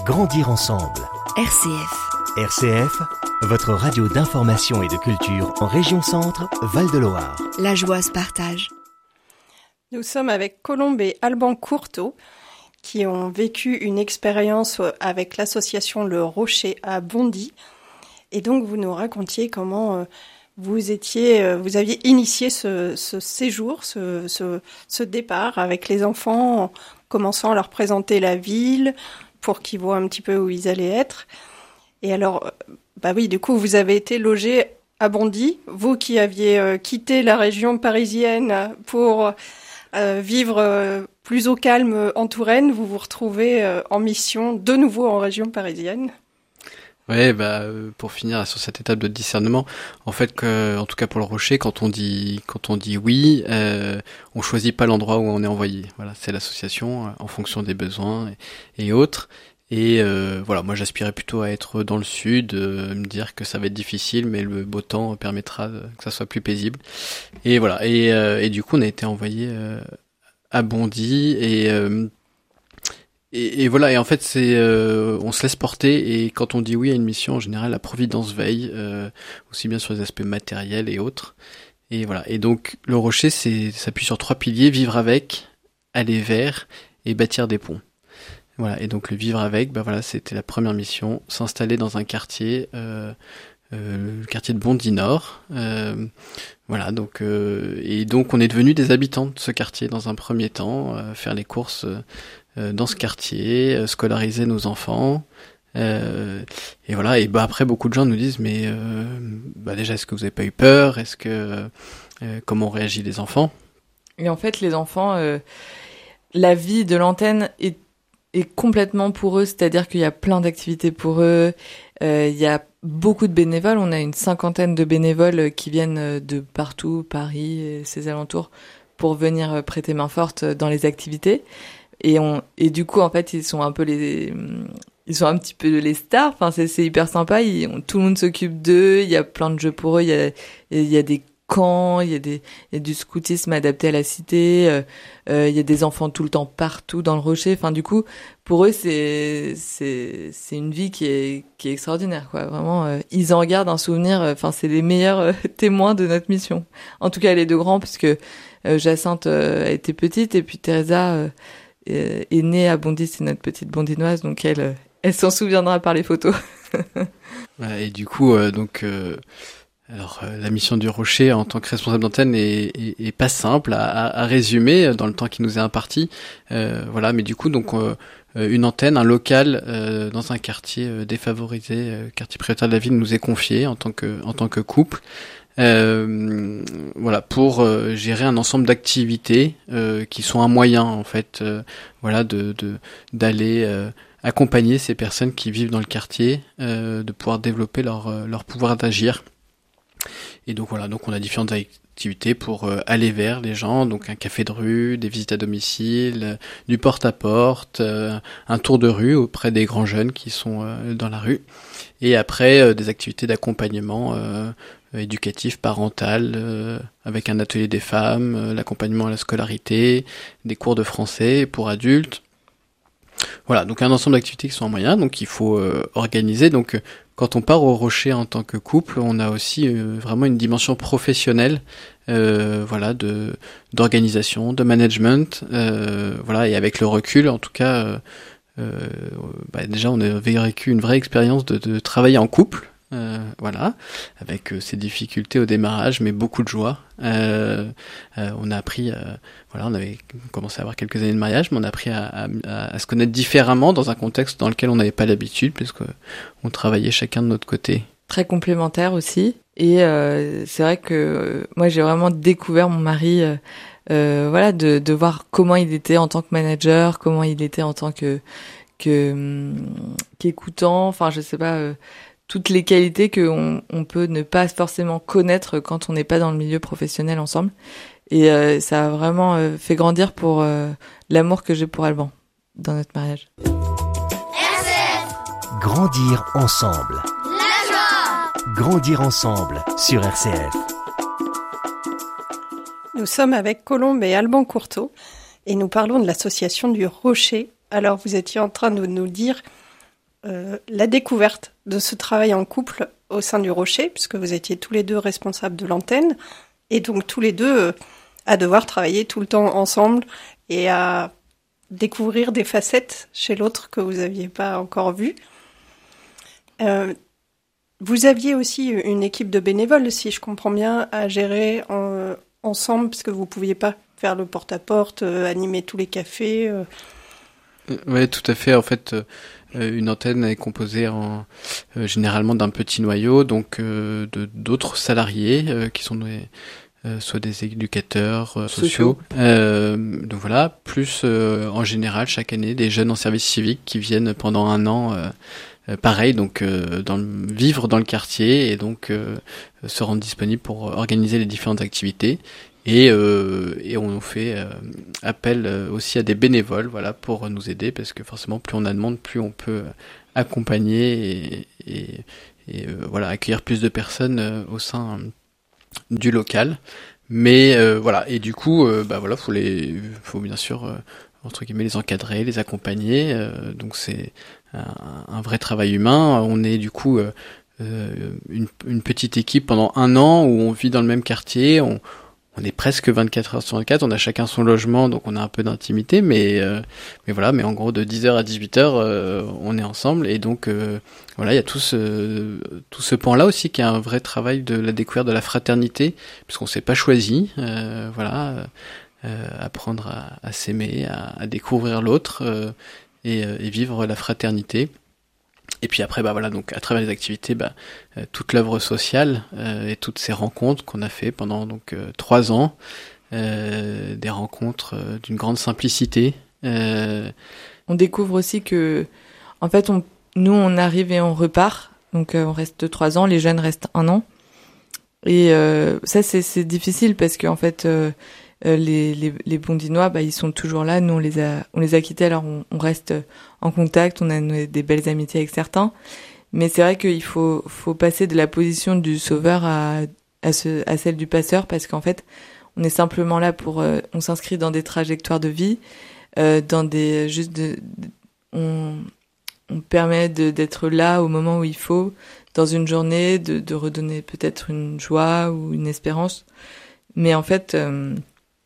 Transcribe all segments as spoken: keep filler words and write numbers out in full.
Grandir ensemble. R C F. R C F, votre radio d'information et de culture en région Centre, Val-de-Loire. La joie se partage. Nous sommes avec Colombe et Alban Courteau qui ont vécu une expérience avec l'association Le Rocher à Bondy. Et donc vous nous racontiez comment euh, vous étiez, euh, vous aviez initié ce, ce séjour, ce, ce, ce départ avec les enfants, en commençant à leur présenter la ville pour qu'ils voient un petit peu où ils allaient être. Et alors, bah oui, du coup, vous avez été logés à Bondy, vous qui aviez euh, quitté la région parisienne pour euh, vivre euh, plus au calme en Touraine, vous vous retrouvez euh, en mission de nouveau en région parisienne. Ouais, bah euh, pour finir sur cette étape de discernement, en fait, que, en tout cas pour le Rocher, quand on dit quand on dit oui, euh, on choisit pas l'endroit où on est envoyé. Voilà, c'est l'association euh, en fonction des besoins et, et autres. Et euh, voilà, moi j'aspirais plutôt à être dans le sud, euh, me dire que ça va être difficile, mais le beau temps permettra de, que ça soit plus paisible. Et voilà, et, euh, et du coup on a été envoyé euh, à Bondy et euh, Et, et voilà, et en fait, c'est, euh, on se laisse porter, et quand on dit oui à une mission, en général, la providence veille, euh, aussi bien sur les aspects matériels et autres. Et voilà. Et donc, le Rocher, c'est, s'appuie sur trois piliers: vivre avec, aller vers et bâtir des ponts. Voilà. Et donc, le vivre avec, bah voilà, c'était la première mission, s'installer dans un quartier, euh, euh, le quartier de Bondy Nord. Euh, voilà. Donc, euh, et donc, on est devenus des habitants de ce quartier dans un premier temps, euh, faire les courses. Euh, dans ce quartier, euh, scolariser nos enfants, euh, et voilà. Et bah après, beaucoup de gens nous disent, mais euh, bah déjà, est-ce que vous avez pas eu peur? Est-ce que euh, comment ont réagi les enfants? Et en fait, les enfants, euh, la vie de l'antenne est est complètement pour eux, c'est-à-dire qu'il y a plein d'activités pour eux. Euh, il y a beaucoup de bénévoles. On a une cinquantaine de bénévoles qui viennent de partout, Paris et ses alentours, pour venir prêter main forte dans les activités. Et on et du coup en fait ils sont un peu les ils sont un petit peu les stars. Enfin c'est c'est hyper sympa. Ils, on, tout le monde s'occupe d'eux. Il y a plein de jeux pour eux. Il y a il y a des camps. Il y a des il y a du scoutisme adapté à la cité. Euh, euh, il y a des enfants tout le temps partout dans le Rocher. Enfin du coup pour eux c'est c'est c'est une vie qui est qui est extraordinaire quoi. Vraiment euh, ils en gardent un souvenir. Enfin c'est les meilleurs euh, témoins de notre mission. En tout cas les deux grands puisque euh, Jacinthe euh, a été petite et puis Teresa euh, est née à Bondy, c'est notre petite bondinoise, donc elle, elle s'en souviendra par les photos. Et du coup, euh, donc, euh, alors euh, la mission du Rocher en tant que responsable d'antenne est, est, est pas simple à, à, à résumer dans le temps qui nous est imparti. Euh, voilà, mais du coup, donc euh, une antenne, un local euh, dans un quartier euh, défavorisé, euh, quartier prioritaire de la ville, nous est confié en tant que en tant que couple. Euh, voilà, pour euh, gérer un ensemble d'activités euh, qui sont un moyen en fait, euh, voilà, de, de d'aller euh, accompagner ces personnes qui vivent dans le quartier, euh, de pouvoir développer leur euh, leur pouvoir d'agir. Et donc voilà, donc on a différentes activités pour euh, aller vers les gens, donc un café de rue, des visites à domicile, euh, du porte-à-porte, euh, un tour de rue auprès des grands jeunes qui sont euh, dans la rue, et après euh, des activités d'accompagnement euh, éducatif, parental, euh, avec un atelier des femmes, euh, l'accompagnement à la scolarité, des cours de français pour adultes. Voilà, donc un ensemble d'activités qui sont en moyen, donc il faut euh, organiser. Donc quand on part au Rocher en tant que couple, on a aussi euh, vraiment une dimension professionnelle, euh, voilà, de d'organisation, de management, euh, voilà, et avec le recul, en tout cas, euh, euh, bah déjà on a vécu une vraie expérience de, de travailler en couple. Euh, voilà, avec euh, ses difficultés au démarrage, mais beaucoup de joie. Euh, euh, on a appris, euh, voilà, on avait commencé à avoir quelques années de mariage, mais on a appris à, à, à se connaître différemment dans un contexte dans lequel on n'avait pas l'habitude, parce qu'on travaillait chacun de notre côté. Très complémentaire aussi. Et euh, c'est vrai que euh, moi j'ai vraiment découvert mon mari, euh, euh, voilà, de, de voir comment il était en tant que manager, comment il était en tant que que hum, qu'écoutant. Enfin, je sais pas. Euh, toutes les qualités qu'on on peut ne pas forcément connaître quand on n'est pas dans le milieu professionnel ensemble. Et euh, ça a vraiment euh, fait grandir pour euh, l'amour que j'ai pour Alban dans notre mariage. R C F. Grandir ensemble. La joie. Grandir ensemble sur R C F. Nous sommes avec Colombe et Alban Courteau et nous parlons de l'association du Rocher. Alors vous étiez en train de nous dire euh, la découverte de ce travail en couple au sein du Rocher, puisque vous étiez tous les deux responsables de l'antenne, et donc tous les deux euh, à devoir travailler tout le temps ensemble et à découvrir des facettes chez l'autre que vous n'aviez pas encore vues. Euh, vous aviez aussi une équipe de bénévoles, si je comprends bien, à gérer en, ensemble, parce que vous ne pouviez pas faire le porte-à-porte, euh, animer tous les cafés. Euh. Oui, tout à fait. En fait, euh, une antenne est composée en, euh, généralement d'un petit noyau, donc euh, de d'autres salariés euh, qui sont des, euh, soit des éducateurs euh, sociaux. sociaux. Euh, donc voilà, plus euh, en général chaque année des jeunes en service civique qui viennent pendant un an. Euh, Euh, pareil, donc euh, dans le, vivre dans le quartier et donc euh, se rendre disponible pour organiser les différentes activités. Et, euh, et on fait euh, appel euh, aussi à des bénévoles, voilà, pour nous aider, parce que forcément, plus on a de monde, plus on peut accompagner et, et, et euh, voilà, accueillir plus de personnes euh, au sein euh, du local. Mais euh, voilà, et du coup, euh, bah voilà, faut les, faut bien sûr euh, entre guillemets les encadrer, les accompagner. Euh, donc c'est un, un vrai travail humain. On est du coup euh, une, une petite équipe pendant un an où on vit dans le même quartier. On, on est presque vingt-quatre heures sur vingt-quatre. On a chacun son logement, donc on a un peu d'intimité, mais euh, mais voilà. Mais en gros, de dix heures à dix-huit heures, euh, on est ensemble. Et donc euh, voilà, il y a tout ce tout ce pan-là aussi qui est un vrai travail de la découverte de la fraternité, puisqu'on s'est pas choisi. Euh, voilà. Euh, apprendre à, à s'aimer, à, à découvrir l'autre euh, et, et vivre la fraternité. Et puis après, bah voilà, donc à travers les activités, bah, euh, toute l'œuvre sociale euh, et toutes ces rencontres qu'on a fait pendant donc euh, trois ans, euh, des rencontres euh, d'une grande simplicité. Euh... On découvre aussi que, en fait, on, nous on arrive et on repart, donc euh, on reste trois ans, les jeunes restent un an. Et euh, ça c'est, c'est difficile parce qu'en fait. Euh, Euh, les, les, les Bondinois, bah, ils sont toujours là. Nous, on les a, on les a quittés. Alors, on, on reste en contact. On a des belles amitiés avec certains. Mais c'est vrai qu'il faut, faut passer de la position du sauveur à, à, ce, à celle du passeur, parce qu'en fait, on est simplement là pour, euh, on s'inscrit dans des trajectoires de vie, euh, dans des, juste de, de on, on permet de, d'être là au moment où il faut, dans une journée, de, de redonner peut-être une joie ou une espérance. Mais en fait, euh,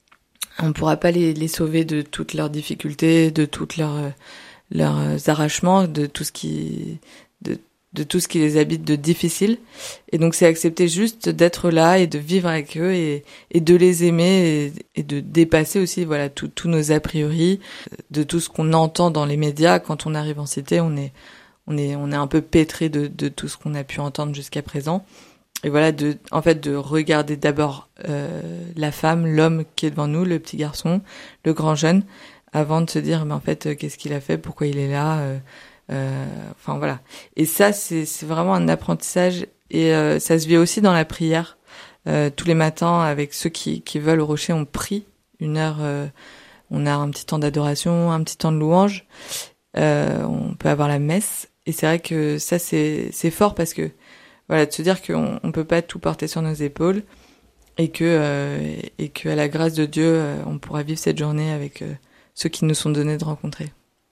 on pourra pas les, les sauver de toutes leurs difficultés, de toutes leurs, leurs arrachements, de tout ce qui, de, de tout ce qui les habite de difficile. Et donc, c'est accepter juste d'être là et de vivre avec eux et, et de les aimer et, et de dépasser aussi, voilà, tous tous nos a priori, de tout ce qu'on entend dans les médias. Quand on arrive en cité, on est, on est, on est un peu pétré de, de tout ce qu'on a pu entendre jusqu'à présent. Et voilà, de, en fait, de regarder d'abord euh, la femme, l'homme qui est devant nous, le petit garçon, le grand jeune, avant de se dire, mais en fait, euh, qu'est-ce qu'il a fait, pourquoi il est là, euh, euh, enfin voilà. Et ça, c'est, c'est vraiment un apprentissage, et euh, ça se vit aussi dans la prière. Euh, tous les matins, avec ceux qui, qui veulent au Rocher, on prie une heure. Euh, on a un petit temps d'adoration, un petit temps de louange. Euh, on peut avoir la messe, et c'est vrai que ça, c'est, c'est fort parce que voilà, de se dire qu'on on peut pas tout porter sur nos épaules et que euh, et que à la grâce de Dieu, euh, on pourra vivre cette journée avec euh, ceux qui nous sont donnés de rencontrer.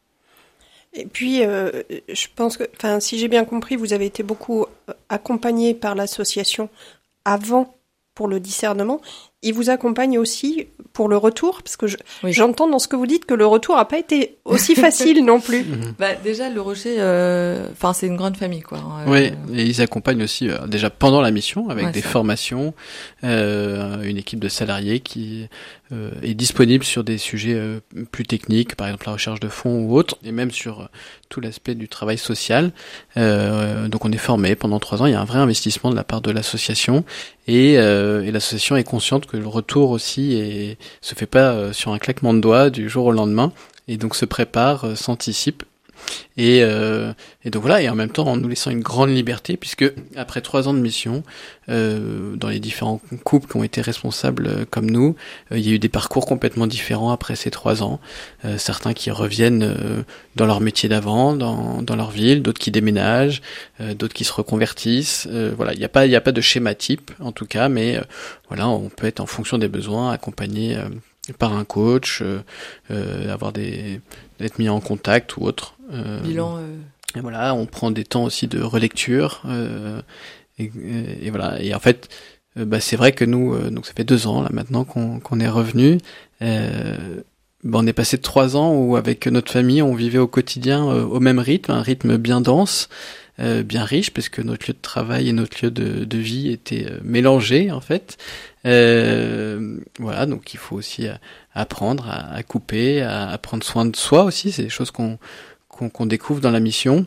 Et puis, euh, je pense que, enfin, si j'ai bien compris, vous avez été beaucoup accompagné par l'association avant pour le discernement. Il vous accompagne aussi pour le retour, parce que je, oui. j'entends dans ce que vous dites que le retour n'a pas été aussi facile non plus. Bah déjà le Rocher, enfin euh, c'est une grande famille quoi. Euh, oui, et ils accompagnent aussi euh, déjà pendant la mission avec ouais, des ça. formations, euh, une équipe de salariés qui euh, est disponible sur des sujets euh, plus techniques, par exemple la recherche de fonds ou autre, et même sur euh, tout l'aspect du travail social. Euh, donc on est formé pendant trois ans. Il y a un vrai investissement de la part de l'association et, euh, et l'association est consciente que le retour aussi est, se fait pas euh, sur un claquement de doigts du jour au lendemain et donc se prépare, euh, s'anticipe et, euh, et donc voilà, et en même temps en nous laissant une grande liberté puisque après trois ans de mission euh, dans les différents couples qui ont été responsables euh, comme nous, euh, il y a eu des parcours complètement différents après ces trois ans, euh, certains qui reviennent euh, dans leur métier d'avant, dans, dans leur ville, d'autres qui déménagent, euh, d'autres qui se reconvertissent, euh, voilà, il n'y a pas, il y a pas de schéma type en tout cas, mais euh, voilà, on peut être en fonction des besoins accompagné euh, par un coach, euh, euh, avoir des, d'être mis en contact ou autre. Euh, bilan. Euh... Et voilà, on prend des temps aussi de relecture. Euh, et, et voilà. Et en fait, euh, bah, c'est vrai que nous, euh, donc ça fait deux ans là maintenant qu'on, qu'on est revenu. Euh, bah, on est passé de trois ans où avec notre famille, on vivait au quotidien euh, au même rythme, un rythme bien dense, euh, bien riche, parce que notre lieu de travail et notre lieu de, de vie étaient euh, mélangés en fait. Euh, voilà, donc il faut aussi euh, apprendre à, à couper, à, à prendre soin de soi aussi. C'est des choses qu'on qu'on, qu'on découvre dans la mission.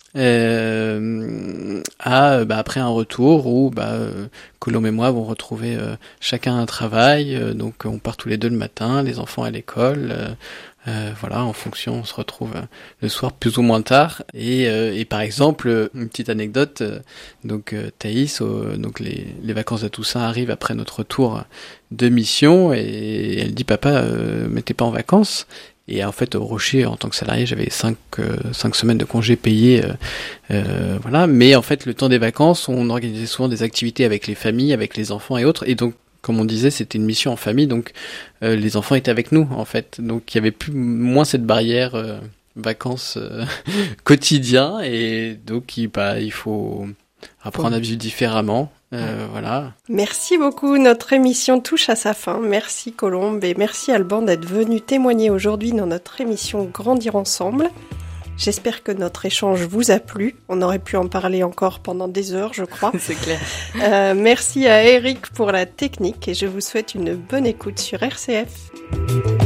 Euh, à, bah, après un retour où bah, euh, Colombe et moi vont retrouver euh, chacun un travail, euh, donc on part tous les deux le matin, les enfants à l'école, euh, euh, voilà, en fonction, on se retrouve euh, le soir plus ou moins tard. Et, euh, et par exemple, une petite anecdote, euh, donc euh, Thaïs, euh, donc les, les vacances de Toussaint arrivent après notre retour de mission et elle dit papa, euh, mais t'es pas en vacances? Et en fait, au Rocher, en tant que salarié, j'avais cinq, euh, cinq semaines de congés payés, euh, euh, voilà. Mais en fait, le temps des vacances, on organisait souvent des activités avec les familles, avec les enfants et autres. Et donc, comme on disait, c'était une mission en famille, donc euh, les enfants étaient avec nous, en fait. Donc, il y avait plus moins cette barrière euh, vacances euh, quotidien. Et donc, il, bah, il faut apprendre à vivre différemment. Euh, voilà. Merci beaucoup. Notre émission touche à sa fin. Merci Colombe et merci Alban d'être venu témoigner aujourd'hui dans notre émission Grandir ensemble. J'espère que notre échange vous a plu. On aurait pu en parler encore pendant des heures, je crois. C'est clair. Euh, merci à Eric pour la technique et je vous souhaite une bonne écoute sur R C F.